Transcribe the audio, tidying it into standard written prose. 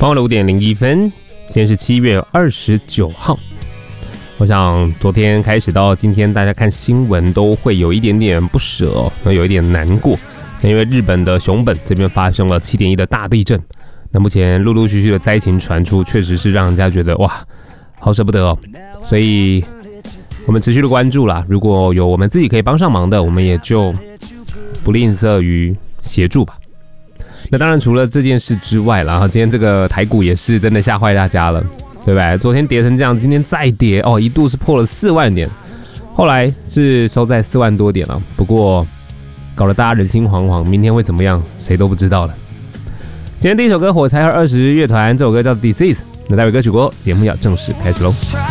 傍晚的5:01，今天是7月29号。我想昨天开始到今天，大家看新闻都会有一点点不舍哦，有一点难过，因为日本的熊本这边发生了7.1的大地震。那目前陆陆续续的灾情传出，确实是让人家觉得哇，好舍不得哦。所以我们持续的关注啦，如果有我们自己可以帮上忙的，我们也就不吝啬于协助吧。那当然除了这件事之外啦，今天这个台股也是真的吓坏大家了，对不对？昨天跌成这样，今天再跌哦，一度是破了4万点，后来是收在4万多点了。不过搞得大家人心惶惶，明天会怎么样，谁都不知道了。今天第一首歌，火柴和20乐团，这首歌叫做 Disease。那待会歌曲过后，节目要正式开始喽。